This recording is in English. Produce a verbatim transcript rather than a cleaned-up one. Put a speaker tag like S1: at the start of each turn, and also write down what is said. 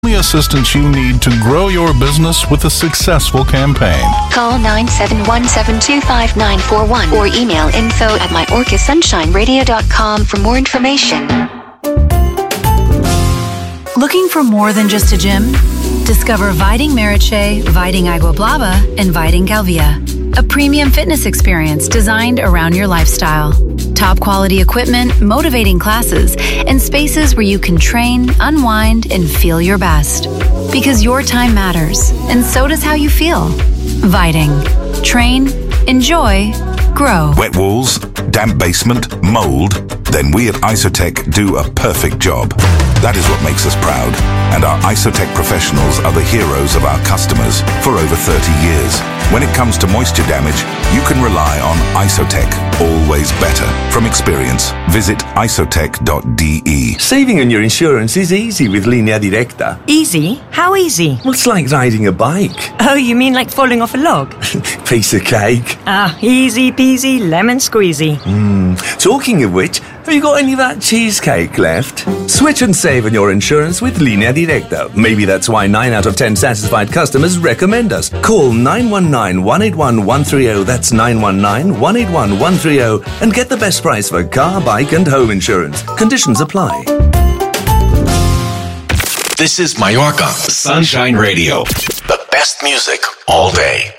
S1: The assistance you need to grow your business with a successful campaign.
S2: Call nine seven one, seven two five, nine four one or email info at majorca sunshine radio dot com for more information.
S3: Looking for more than just a gym? Discover Viding Meritxell, Viding Agua Blava, and Viding Calvia. A premium fitness experience designed around your lifestyle. Top quality equipment, motivating classes, and spaces where you can train, unwind, and feel your best. Because your time matters, and so does how you feel. Viding. Train, enjoy, grow.
S4: Wet walls, damp basement, mold? Then we at Isotech do a perfect job. That is what makes us proud. And our Isotech professionals are the heroes of our customers for over thirty years. When it comes to moisture damage, you can rely on Isotech. Always better. From experience, visit isotech dot d e.
S5: Saving on your insurance is easy with Linea Directa.
S6: Easy? How easy?
S5: Well, it's like riding a bike.
S6: Oh, you mean like falling off a log?
S5: Piece of cake.
S6: Ah, easy peasy, lemon squeezy.
S5: Mm. Talking of which, have you got any of that cheesecake left? Switch and save on your insurance with Linea Directa. Maybe that's why nine out of ten satisfied customers recommend us. Call nine one nine, one eight one, one three zero, that's nine one nine, one eight one, one three zero, and get the best price for car, bike and home insurance. Conditions apply.
S7: This is Majorca Sunshine Radio. The best music all day.